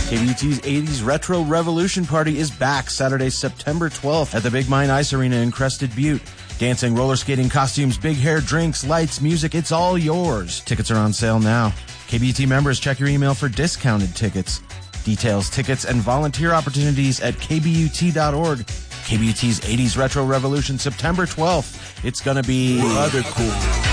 KBUT's 80s Retro Revolution Party is back Saturday, September 12th at the Big Mine Ice Arena in Crested Butte. Dancing, roller skating, costumes, big hair, drinks, lights, music, it's all yours. Tickets are on sale now. KBUT members, check your email for discounted tickets. Details, tickets, and volunteer opportunities at kbut.org. KBUT's 80s Retro Revolution, September 12th. It's gonna be other cool.